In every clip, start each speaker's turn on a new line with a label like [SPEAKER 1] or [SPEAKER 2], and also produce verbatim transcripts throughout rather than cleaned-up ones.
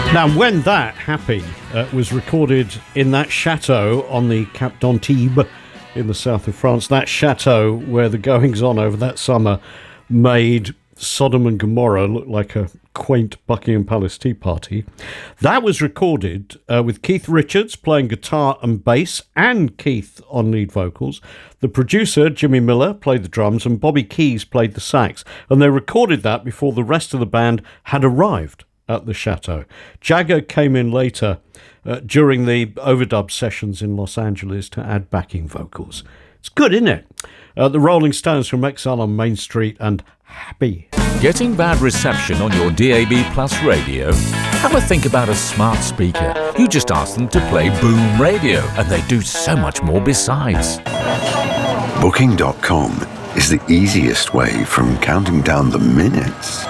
[SPEAKER 1] Now, when that Happy uh, was recorded in that chateau on the Cap d'Antibes in the south of France, that chateau where the goings-on over that summer made Sodom and Gomorrah look like a quaint Buckingham Palace tea party, that was recorded uh, with Keith Richards playing guitar and bass and Keith on lead vocals. The producer, Jimmy Miller, played the drums and Bobby Keys played the sax. And they recorded that before the rest of the band had arrived at the chateau. Jagger came in later uh, during the overdub sessions in Los Angeles to add backing vocals. It's good, isn't it? Uh, the Rolling Stones from Exile on Main Street and Happy.
[SPEAKER 2] Getting bad reception on your D A B Plus radio? Have a think about a smart speaker. You just ask them to play Boom Radio and they do so much more besides.
[SPEAKER 3] Booking dot com is the easiest way from counting down the minutes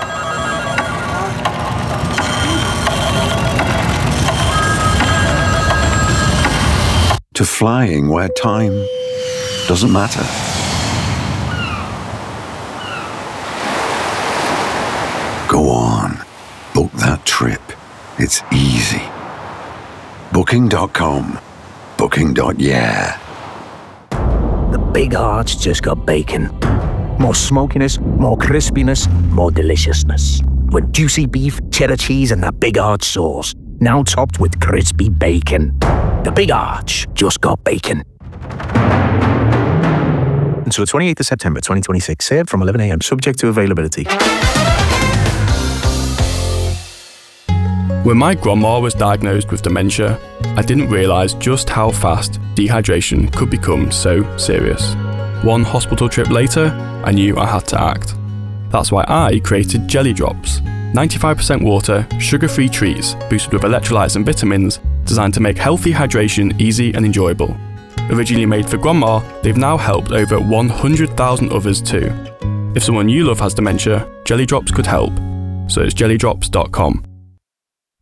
[SPEAKER 3] to flying where time doesn't matter. Go on, book that trip. It's easy. Booking dot com. Booking. Yeah.
[SPEAKER 4] The Big Arch just got bacon. More smokiness, more crispiness, more deliciousness. With juicy beef, cheddar cheese, and that Big Arch sauce. Now topped with crispy bacon. The Big Arch just got bacon.
[SPEAKER 5] Until the twenty-eighth of September twenty twenty-six, served from eleven a.m. subject to availability.
[SPEAKER 6] When my grandma was diagnosed with dementia, I didn't realise just how fast dehydration could become so serious. One hospital trip later, I knew I had to act. That's why I created Jelly Drops, ninety-five percent water, sugar-free treats boosted with electrolytes and vitamins designed to make healthy hydration easy and enjoyable. Originally made for grandma, they've now helped over one hundred thousand others too. If someone you love has dementia, Jelly Drops could help. So it's jelly drops dot com.